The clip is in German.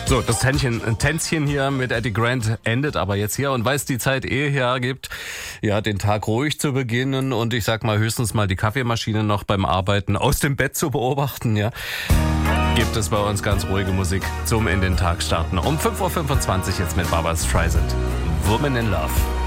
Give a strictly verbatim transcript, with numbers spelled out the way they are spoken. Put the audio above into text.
So, das Tänzchen, Tänzchen hier mit Eddie Grant endet aber jetzt hier. Und weil es die Zeit eh hergibt, ja, den Tag ruhig zu beginnen und ich sag mal höchstens mal die Kaffeemaschine noch beim Arbeiten aus dem Bett zu beobachten, ja, gibt es bei uns ganz ruhige Musik zum in den Tag starten. Um fünf Uhr fünfundzwanzig jetzt mit Barbra Streisand. Woman in Love.